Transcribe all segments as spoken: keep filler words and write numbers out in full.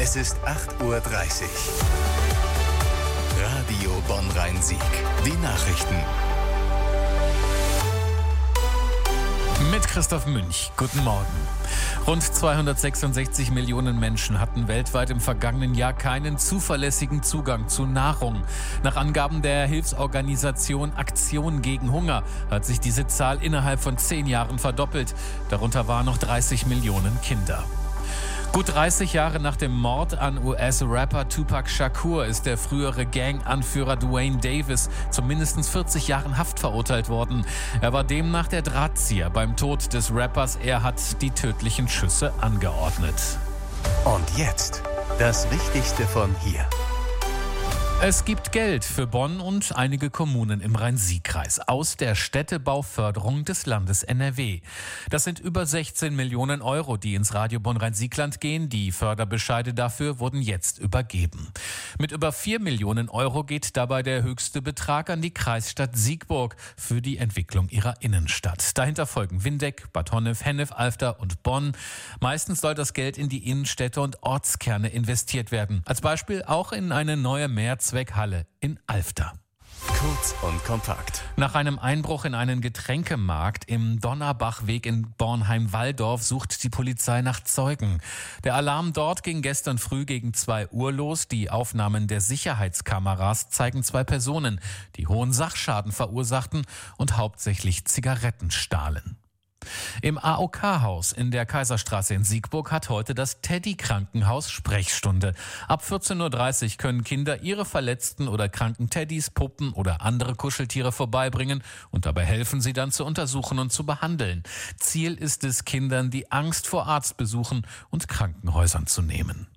Es ist acht Uhr dreißig. Radio Bonn-Rhein-Sieg. Die Nachrichten. Mit Christoph Münch. Guten Morgen. Rund zweihundertsechsundsechzig Millionen Menschen hatten weltweit im vergangenen Jahr keinen zuverlässigen Zugang zu Nahrung. Nach Angaben der Hilfsorganisation Aktion gegen Hunger hat sich diese Zahl innerhalb von zehn Jahren verdoppelt. Darunter waren noch dreißig Millionen Kinder. Gut dreißig Jahre nach dem Mord an U S-Rapper Tupac Shakur ist der frühere Gang-Anführer Duane Davis zu mindestens vierzig Jahren Haft verurteilt worden. Er war demnach der Drahtzieher beim Tod des Rappers. Er hat die tödlichen Schüsse angeordnet. Und jetzt das Wichtigste von hier. Es gibt Geld für Bonn und einige Kommunen im Rhein-Sieg-Kreis aus der Städtebauförderung des Landes N R W. Das sind über sechzehn Millionen Euro, die ins Radio Bonn-Rhein-Siegland gehen. Die Förderbescheide dafür wurden jetzt übergeben. Mit über vier Millionen Euro geht dabei der höchste Betrag an die Kreisstadt Siegburg für die Entwicklung ihrer Innenstadt. Dahinter folgen Windeck, Bad Honnef, Hennef, Alfter und Bonn. Meistens soll das Geld in die Innenstädte und Ortskerne investiert werden. Als Beispiel auch in eine neue Mehrzweckhalle in Alfter. Kurz und kompakt. Nach einem Einbruch in einen Getränkemarkt im Donnerbachweg in Bornheim-Walldorf sucht die Polizei nach Zeugen. Der Alarm dort ging gestern früh gegen zwei Uhr los. Die Aufnahmen der Sicherheitskameras zeigen zwei Personen, die hohen Sachschaden verursachten und hauptsächlich Zigaretten stahlen. Im A O K-Haus in der Kaiserstraße in Siegburg hat heute das Teddy-Krankenhaus Sprechstunde. Ab vierzehn Uhr dreißig können Kinder ihre verletzten oder kranken Teddys, Puppen oder andere Kuscheltiere vorbeibringen und dabei helfen sie dann zu untersuchen und zu behandeln. Ziel ist es, Kindern die Angst vor Arztbesuchen und Krankenhäusern zu nehmen.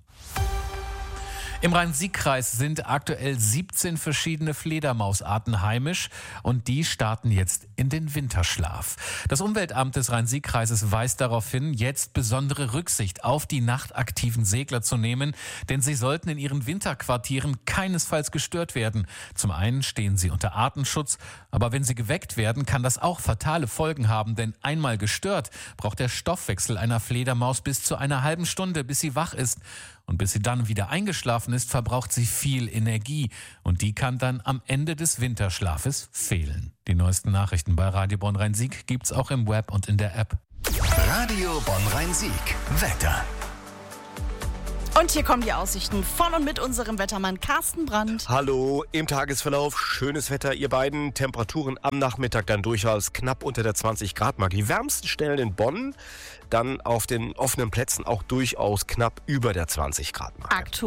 Im Rhein-Sieg-Kreis sind aktuell siebzehn verschiedene Fledermausarten heimisch und die starten jetzt in den Winterschlaf. Das Umweltamt des Rhein-Sieg-Kreises weist darauf hin, jetzt besondere Rücksicht auf die nachtaktiven Segler zu nehmen, denn sie sollten in ihren Winterquartieren keinesfalls gestört werden. Zum einen stehen sie unter Artenschutz, aber wenn sie geweckt werden, kann das auch fatale Folgen haben, denn einmal gestört braucht der Stoffwechsel einer Fledermaus bis zu einer halben Stunde, bis sie wach ist. Und bis sie dann wieder eingeschlafen ist, verbraucht sie viel Energie. Und die kann dann am Ende des Winterschlafes fehlen. Die neuesten Nachrichten bei Radio Bonn-Rhein-Sieg gibt's auch im Web und in der App. Radio Bonn-Rhein-Sieg. Wetter. Und hier kommen die Aussichten von und mit unserem Wettermann Carsten Brandt. Hallo, im Tagesverlauf schönes Wetter, ihr beiden. Temperaturen am Nachmittag dann durchaus knapp unter der zwanzig Grad Marke. Die wärmsten Stellen in Bonn, dann auf den offenen Plätzen auch durchaus knapp über der zwanzig Grad Marke. Aktuell